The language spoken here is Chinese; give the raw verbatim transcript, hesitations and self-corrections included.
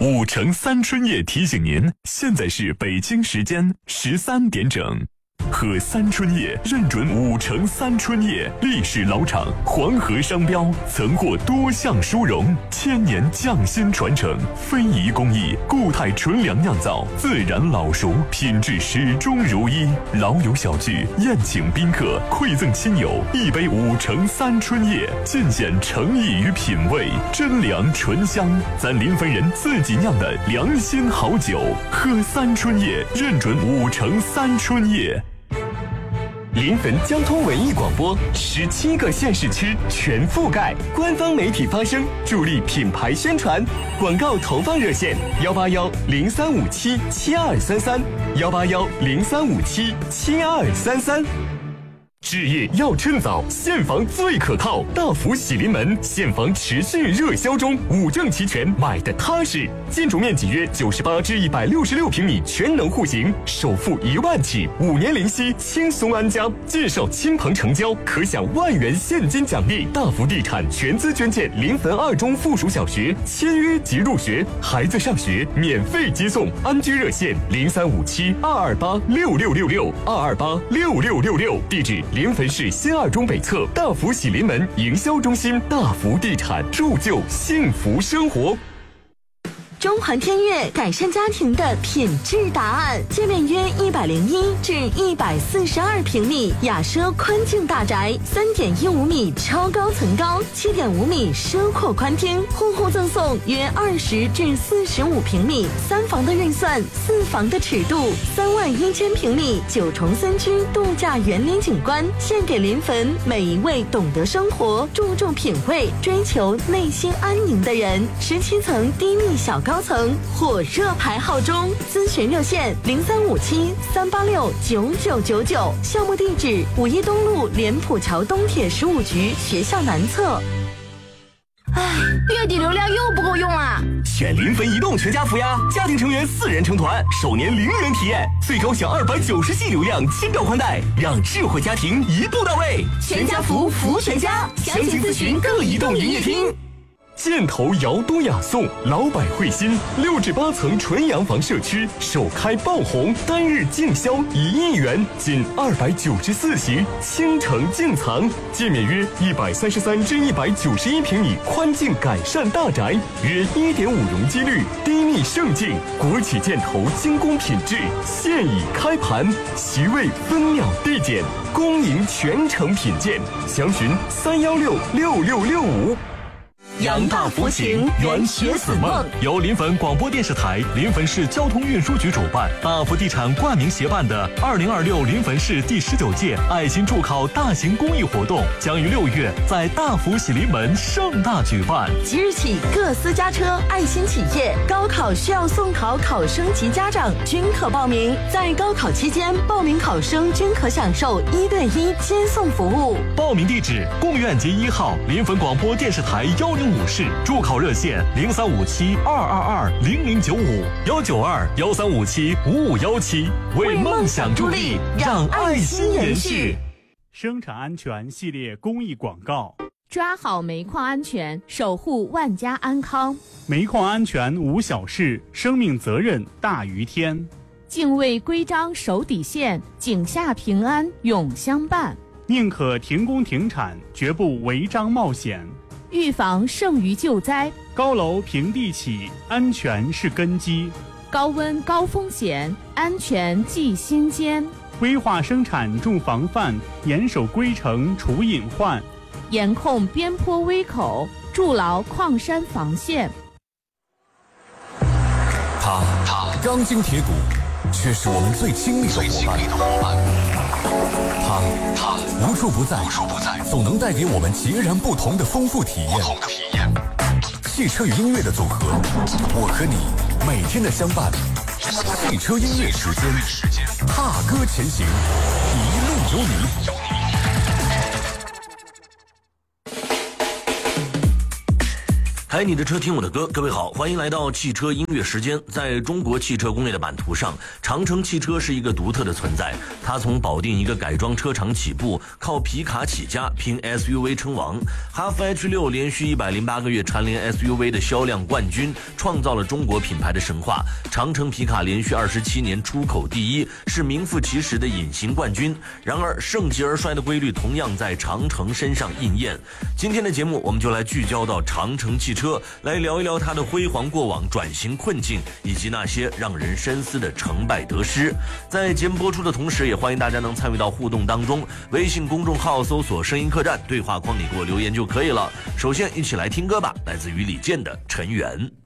五城三春夜提醒您，现在是北京时间十三点整。喝三春夜认准五城三春夜，历史老厂，黄河商标，曾获多项殊荣，千年匠心传承，非遗工艺，固态纯粮酿造，自然老熟，品质始终如一。老友小聚，宴请宾客，馈赠亲友，一杯五城三春夜，尽显诚意与品味，真粮醇香，咱临汾人自己酿的良心好酒。喝三春夜认准五城三春夜。 临汾交通文艺广播，十七个县市区全覆盖，官方媒体发声，助力品牌宣传。广告投放热线：幺八幺零三五七七二三三，幺八幺零三五七七二三三。置业要趁早，现房最可靠。大福喜临门，现房持续热销中，五证齐全，买的踏实。建筑面积约九十八至一百六十六平米，全能户型，首付一万起，五年零息，轻松安家。介绍亲朋成交，可享万元现金奖励。大福地产全资捐建临汾二中附属小学，签约即入学，孩子上学免费接送。安居热线零三五七二二八六六六六二二八六六六六，地址。临汾市新二中北侧大福喜临门营销中心，大福地产铸就幸福生活。 中环天悦改善家庭的品质答案，界面约一百零一至一百四十二平米，雅奢宽净大宅，三点一五米超高层高，七点五米奢阔宽厅，户户赠送约二十至四十五平米，三房的预算，四房的尺度，三万一千平米九重森区度假园林景观，献给临汾每一位懂得生活、注重品味、追求内心安宁的人。十七层低密小高。高层火热排号中，咨询热线零三五七三八六九九九九，项目地址五一东路莲浦桥东铁十五局学校南侧。 唉，月底流量又不够用啊！ 选临汾移动全家福呀，家庭成员四人成团，首年零元体验，最高享二百九十 G 流量，轻độ宽带，让智慧家庭一步到位。 全家福福全家，详情咨询各移动营业厅。 箭头瑶都雅颂，老百惠新，六至八层纯洋房社区首开爆红，单日净销一亿元，仅二百九十四席，倾城尽藏，界面约一百三十三至一百九十一平米，宽净改善大宅，约一点五容积率，低密胜境，国企箭头精工品质，现已开盘，席位分秒递减，恭迎全程品鉴，详询三幺六六六六五。 扬大福情，圆学子梦。 由临汾广播电视台、临汾市交通运输局主办，大福地产冠名协办的二零二六临汾市第十九届爱心助考大型公益活动，将于六月在大福喜临门盛大举办。 即日起，各私家车、爱心企业、高考需要送考考生及家长均可报名。在高考期间，报名考生均可享受一对一接送服务。 报名地址：贡院街一号临汾广播电视台幺零五室，助考热线零三五七二二二零零九五幺九二幺三五七五五幺七，为梦想助力，让爱心延续。 生产安全系列公益广告： 抓好煤矿安全，守护万家安康。 煤矿安全无小事，生命责任大于天。 敬畏规章守底线，井下平安永相伴。 宁可停工停产，绝不违章冒险。 预防胜于救灾， 高楼平地起，安全是根基。 高温高风险，安全记心间。 规划生产重防范，严守规程除隐患。 严控边坡危口，筑牢矿山防线。 它它钢筋铁骨，却是我们最亲密的伙伴。它它无处不在，无处不在，总能带给我们截然不同的丰富体验。汽车与音乐的组合，我和你每天的相伴。汽车音乐时间，踏歌前行，一路有你。 开你的车，听我的歌。各位好，欢迎来到汽车音乐时间。在中国汽车工业的版图上，长城汽车是一个独特的存在。它从保定一个改装车厂起步，靠皮卡起家，拼 S U V 称王。哈弗 H 六 连续一百零八个月蝉联 S U V 的销量冠军，创造了中国品牌的神话。长城皮卡连续二十七年出口第一，是名副其实的隐形冠军。然而，盛极而衰的规律同样在长城身上应验。今天的节目，我们就来聚焦到长城汽车。车来聊一聊它的辉煌过往、转型困境，以及那些让人深思的成败得失。在节目播出的同时，也欢迎大家能参与到互动当中。微信公众号搜索声音客栈，对话框里给我留言就可以了。首先一起来听歌吧，来自于李健的《尘缘》。